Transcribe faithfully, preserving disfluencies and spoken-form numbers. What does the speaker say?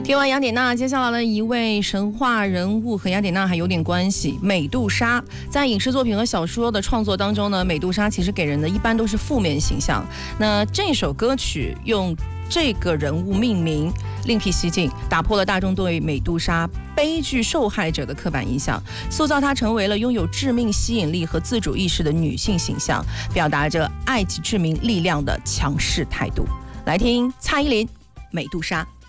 听完雅典娜，接下来的一位神话人物和雅典娜还有点关系，美杜莎。在影视作品和小说的创作当中呢，美杜莎其实给人的一般都是负面形象。那这首歌曲用这个人物命名，另辟蹊径，打破了大众对美杜莎悲剧受害者的刻板印象，塑造她成为了拥有致命吸引力和自主意识的女性形象，表达着爱及致命力量的强势态度。来听蔡依林《美杜莎》。